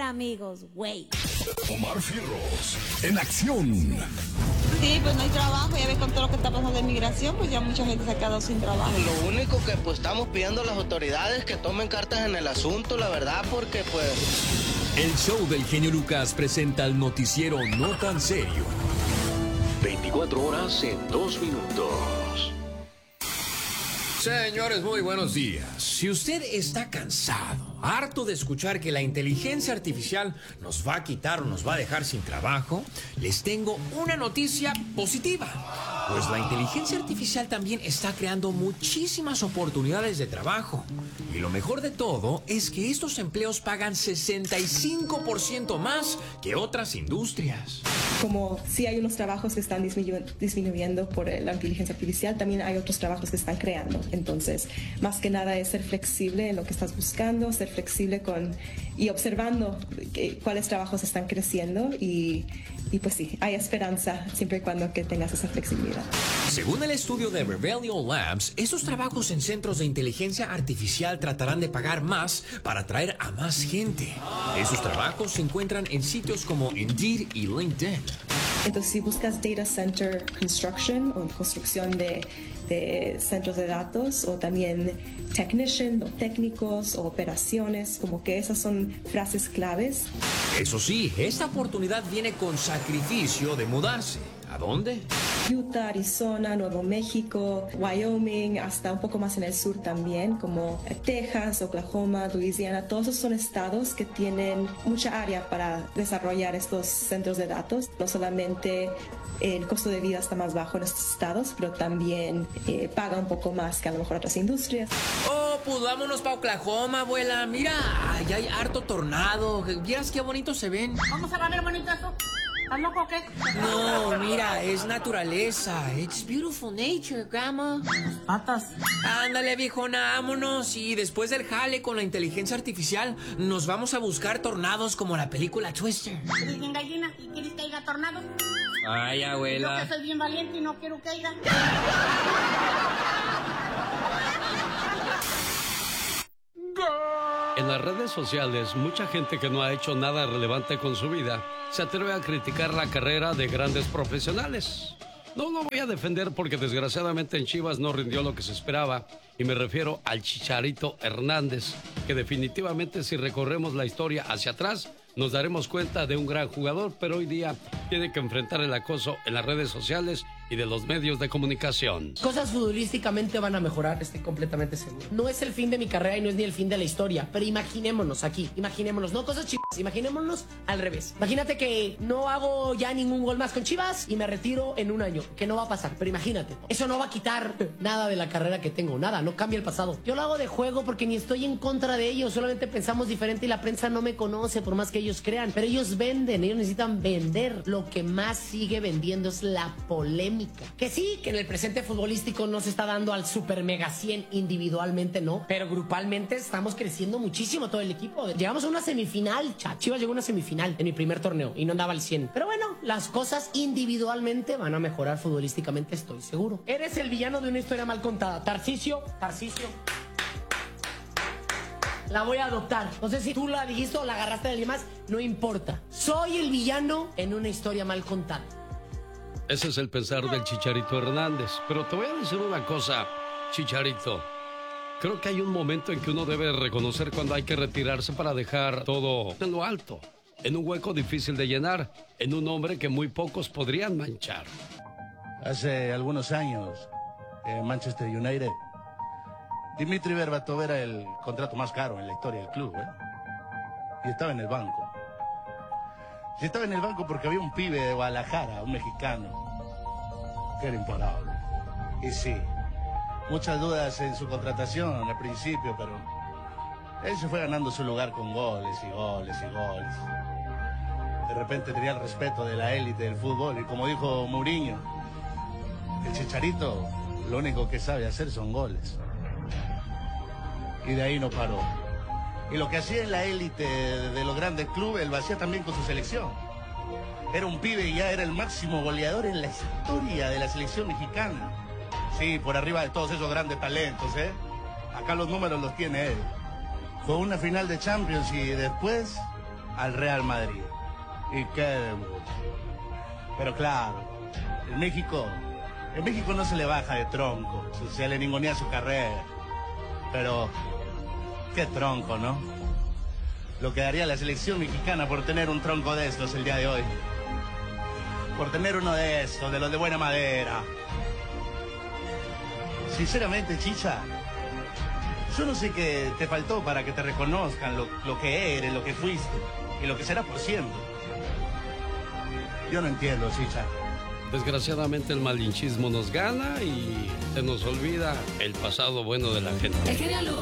amigos, güey. Omar Fierros, en acción. Sí, pues no hay trabajo, ya ves con todo lo que está pasando de migración, pues ya mucha gente se ha quedado sin trabajo. Lo único que pues estamos pidiendo a las autoridades que tomen cartas en el asunto, la verdad, porque pues... El show del genio Lucas presenta el noticiero No Tan Serio. 24 horas en 2 minutos. Señores, muy buenos días. Si usted está cansado, harto de escuchar que la inteligencia artificial nos va a quitar o nos va a dejar sin trabajo, les tengo una noticia positiva. Pues la inteligencia artificial también está creando muchísimas oportunidades de trabajo. Y lo mejor de todo es que estos empleos pagan 65% más que otras industrias. Como sí hay unos trabajos que están disminuyendo por la inteligencia artificial, también hay otros trabajos que están creando. Entonces, más que nada es ser flexible en lo que estás buscando, ser flexible y observando cuáles trabajos están creciendo y pues sí, hay esperanza siempre y cuando que tengas esa flexibilidad. Según el estudio de Rebellion Labs, esos trabajos en centros de inteligencia artificial tratarán de pagar más para atraer a más gente. Esos trabajos se encuentran en sitios como Indeed y LinkedIn. Entonces, si buscas data center construction o construcción de centros de datos, o también technician o técnicos o operaciones, como que esas son frases claves. Eso sí, esta oportunidad viene con sacrificio de mudarse. ¿A dónde? Utah, Arizona, Nuevo México, Wyoming, hasta un poco más en el sur también, como Texas, Oklahoma, Louisiana. Todos esos son estados que tienen mucha área para desarrollar estos centros de datos. No solamente el costo de vida está más bajo en estos estados, pero también paga un poco más que a lo mejor otras industrias. Oh, pues vámonos para Oklahoma, abuela. Mira, allá hay harto tornado. ¿Vieras qué bonito se ven? ¿Cómo se va a ver bonito eso? ¿Estás loco o qué? No, mira, es naturaleza. It's beautiful nature, grandma. Patas. Ándale, viejona, vámonos. Y después del jale con la inteligencia artificial, nos vamos a buscar tornados como la película Twister. ¿Eres bien gallina y quieres que haya tornado? Ay, abuela. Yo que soy bien valiente y no quiero que haya. En las redes sociales, mucha gente que no ha hecho nada relevante con su vida se atreve a criticar la carrera de grandes profesionales. No lo voy a defender porque desgraciadamente en Chivas no rindió lo que se esperaba, y me refiero al Chicharito Hernández, que definitivamente si recorremos la historia hacia atrás nos daremos cuenta de un gran jugador, pero hoy día tiene que enfrentar el acoso en las redes sociales y de los medios de comunicación. Cosas futbolísticamente van a mejorar, estoy completamente seguro. No es el fin de mi carrera y no es ni el fin de la historia, pero imaginémonos aquí, imaginémonos, no cosas chivas, imaginémonos al revés. Imagínate que no hago ya ningún gol más con Chivas y me retiro en un año, que no va a pasar, pero imagínate, eso no va a quitar nada de la carrera que tengo, nada, no cambia el pasado. Yo lo hago de juego porque ni estoy en contra de ellos, solamente pensamos diferente y la prensa no me conoce por más que ellos crean, pero ellos venden, ellos necesitan vender. Lo que más sigue vendiendo es la polémica. Que sí, que en el presente futbolístico no se está dando al super mega 100 individualmente, no, pero grupalmente estamos creciendo muchísimo todo el equipo. Llegamos a una semifinal, Chivas llegó a una semifinal en mi primer torneo y no andaba al 100. Pero bueno, las cosas individualmente van a mejorar futbolísticamente, estoy seguro. Eres el villano de una historia mal contada. Tarcisio. La voy a adoptar. No sé si tú la dijiste o la agarraste de alguien más, no importa. Soy el villano en una historia mal contada. Ese es el pensar del Chicharito Hernández. Pero te voy a decir una cosa, Chicharito. Creo que hay un momento en que uno debe reconocer cuando hay que retirarse para dejar todo en lo alto, en un hueco difícil de llenar, en un hombre que muy pocos podrían manchar. Hace algunos años, en Manchester United, Dimitri Berbatov era el contrato más caro en la historia del club, y estaba en el banco. Y estaba en el banco porque había un pibe de Guadalajara, un mexicano, que era imparable. Y sí, muchas dudas en su contratación al principio, pero él se fue ganando su lugar con goles y goles y goles. De repente tenía el respeto de la élite del fútbol, y como dijo Mourinho, el Chicharito lo único que sabe hacer son goles. Y de ahí no paró. Y lo que hacía en la élite de los grandes clubes, lo hacía también con su selección. Era un pibe y ya era el máximo goleador en la historia de la selección mexicana. Sí, por arriba de todos esos grandes talentos, Acá los números los tiene él. Fue una final de Champions y después al Real Madrid. Y qué debut. Pero claro, en México no se le baja de tronco, se le ningunea su carrera. Pero qué tronco, ¿no? Lo que daría la selección mexicana por tener un tronco de estos el día de hoy. Por tener uno de estos, de los de buena madera. Sinceramente, Chicha, yo no sé qué te faltó para que te reconozcan lo que eres, lo que fuiste y lo que serás por siempre. Yo no entiendo, Chicha. Desgraciadamente el malinchismo nos gana y se nos olvida el pasado bueno de la gente. El genio